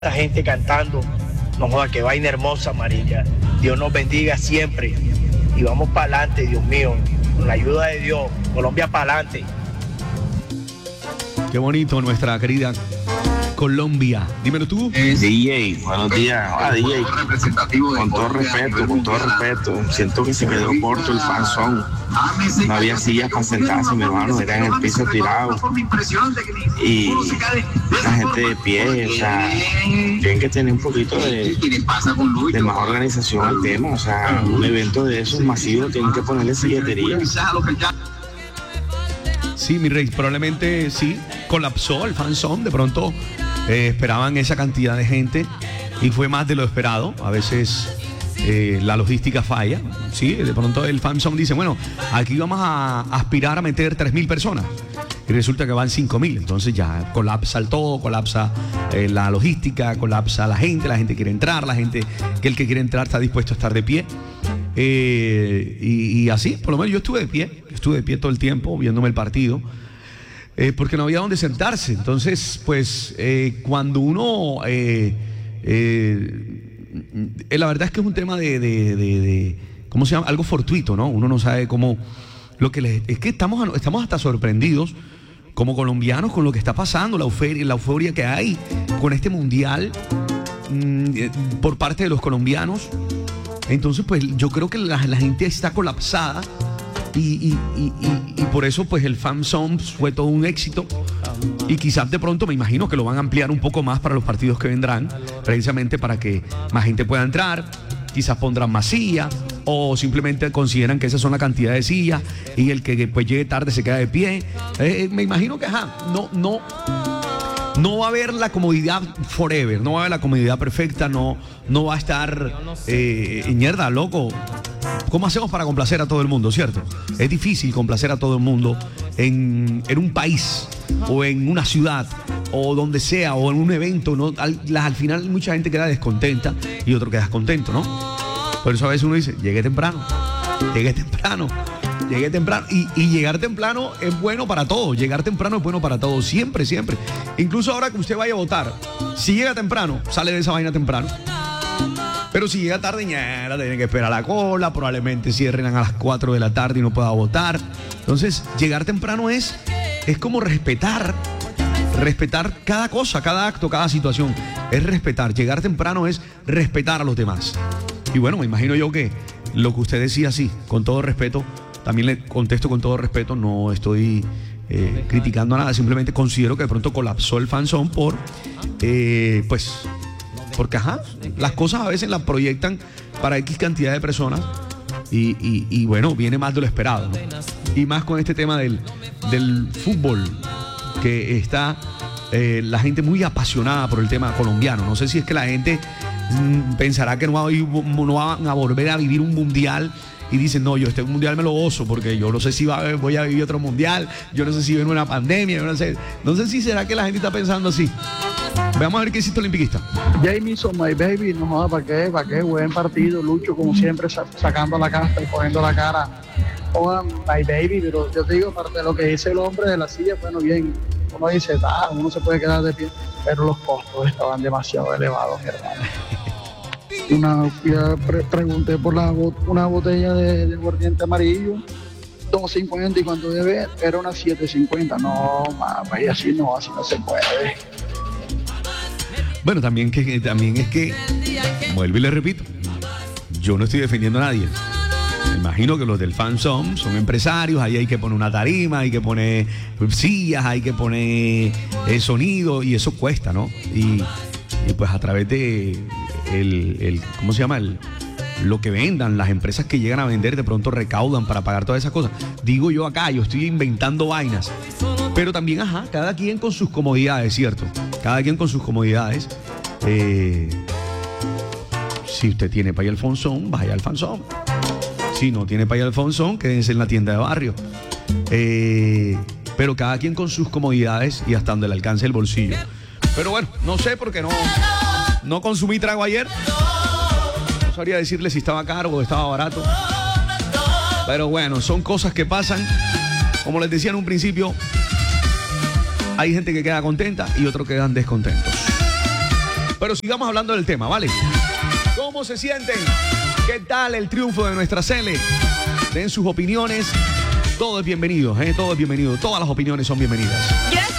gente cantando. No joda, qué vaina hermosa, marica. Dios nos bendiga siempre. Y vamos para adelante, Dios mío. Con la ayuda de Dios. Colombia para adelante. Qué bonito nuestra querida Colombia. Dímelo tú. DJ, buenos días. DJ, con todo respeto, siento que se quedó corto el fanzón. No había sillas para sentarse, mi hermano, era en el piso tirado. Y la gente de pie, o sea, tienen que tener un poquito de más organización al tema. O sea, un evento de esos masivos tienen que ponerle silletería. Sí, mi rey, probablemente sí, colapsó el fanzón, de pronto esperaban esa cantidad de gente y fue más de lo esperado. A veces la logística falla, sí, de pronto el fanzone dice, bueno, aquí vamos a aspirar a meter 3.000 personas y resulta que van 5.000, entonces ya colapsa el todo, colapsa la logística, colapsa la gente quiere entrar, el que quiere entrar está dispuesto a estar de pie. Y así, por lo menos yo estuve de pie todo el tiempo viéndome el partido, porque no había dónde sentarse. Entonces, pues, cuando uno, la verdad es que es un tema de ¿cómo se llama? Algo fortuito, ¿no? Uno no sabe cómo, es que estamos hasta sorprendidos como colombianos con lo que está pasando, la euforia que hay con este mundial por parte de los colombianos. Entonces, pues yo creo que la gente está colapsada y por eso, pues el fanzone fue todo un éxito. Y quizás de pronto me imagino que lo van a ampliar un poco más para los partidos que vendrán, precisamente para que más gente pueda entrar. Quizás pondrán más sillas o simplemente consideran que esas son la cantidad de sillas y el que pues llegue tarde se queda de pie. Me imagino que no va a haber la comodidad forever, no va a haber la comodidad perfecta, no va a estar mierda, loco. ¿Cómo hacemos para complacer a todo el mundo, cierto? Es difícil complacer a todo el mundo en un país o en una ciudad o donde sea o en un evento, ¿no? Al final mucha gente queda descontenta y otro queda contento, ¿no? Por eso a veces uno dice, llegué temprano. Y llegar temprano es bueno para todos. Llegar temprano es bueno para todos. Siempre. Incluso ahora que usted vaya a votar, si llega temprano, sale de esa vaina temprano. Pero si llega tarde, ya tiene que esperar la cola. Probablemente cierren a las 4 de la tarde y no pueda votar. Entonces, llegar temprano es como respetar cada cosa, cada acto, cada situación. Es respetar. Llegar temprano es respetar a los demás. Y bueno, me imagino yo que lo que usted decía, sí, con todo respeto. También le contesto con todo respeto, no estoy criticando a nada, simplemente considero que de pronto colapsó el fanzone porque las cosas a veces las proyectan para X cantidad de personas y bueno, viene más de lo esperado, ¿no? Y más con este tema del fútbol, que está la gente muy apasionada por el tema colombiano. No sé si es que la gente pensará que no van a volver a vivir un mundial. Y dicen, no, yo este mundial me lo gozo porque yo no sé si voy a vivir otro mundial, yo no sé si viene una pandemia, yo no sé si será que la gente está pensando así. Veamos a ver qué hiciste olimpiquista. Jamison, my baby, no joda, ¿para qué? Buen partido, Lucho, como siempre, sacando la casta y poniendo la cara. Joda, my baby, pero yo te digo, aparte de lo que dice el hombre de la silla, bueno, bien, uno dice, uno se puede quedar de pie, pero los costos estaban demasiado elevados, mi hermano. Pregunté por una botella de aguardiente amarillo, 2.50, y cuando debe era una 7.50. No, mamá, y así no se puede. Bueno, también es que, vuelvo y le repito, yo no estoy defendiendo a nadie. Me imagino que los del fanzone son empresarios, ahí hay que poner una tarima, hay que poner sillas, hay que poner sonido, y eso cuesta, ¿no? Y pues a través de ¿cómo se llama? Lo que vendan, las empresas que llegan a vender de pronto recaudan para pagar todas esas cosas. Digo yo acá, yo estoy inventando vainas. Pero también, cada quien con sus comodidades, ¿cierto? Cada quien con sus comodidades. Si usted tiene para ir al fanzone, vaya al fanzone. Si no tiene para ir al fanzone, quédense en la tienda de barrio. Pero cada quien con sus comodidades y hasta donde le alcance el bolsillo. Pero bueno, no sé por qué no consumí trago ayer. No sabría decirle si estaba caro o estaba barato. Pero bueno, son cosas que pasan. Como les decía en un principio, hay gente que queda contenta y otros quedan descontentos. Pero sigamos hablando del tema, ¿vale? ¿Cómo se sienten? ¿Qué tal el triunfo de nuestra Cele? Den sus opiniones. Todo es bienvenido, todo es bienvenido. Todas las opiniones son bienvenidas. Gracias.